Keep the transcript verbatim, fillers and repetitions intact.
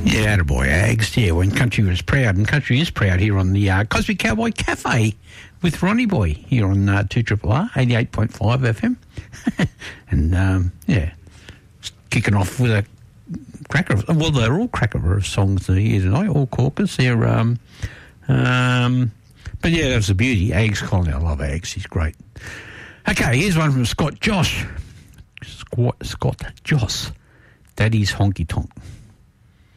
Yeah, attaboy, Ags. Yeah, when country was proud, and country is proud here on the uh, Cosby Cowboy Cafe with Ronnie Boy here on uh, two R R R, eighty-eight point five F M. And, um, yeah, kicking off with a cracker of, well, they're all cracker of songs here tonight, all corkers. They're, um, um, but yeah, that's the beauty. Ags Colony, I love Ags, he's great. Okay, here's one from Scott Josh. Scott, Scott Joss. Daddy's Honky Tonk.